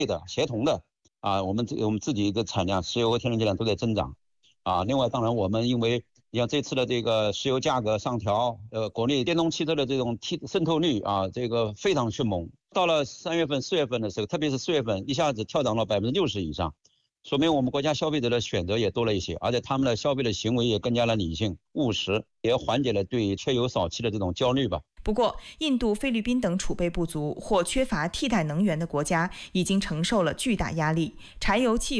的、协同的我们自己的产量，石油和天然气量都在增长另外，当然我们因为你像这次的这个石油价格上调，国内电动汽车的这种渗透率这个非常迅猛。到了3月份、4月份的时候，特别是4月份，一下子跳涨了60%以上，说明我们国家消费者的选择也多了一些，而且他们的消费的行为也更加的理性、务实，也缓解了对缺油少气的这种焦虑吧。 不过，印度、菲律宾等储备不足或缺乏替代能源的国家已经承受了巨大压力，柴油、汽油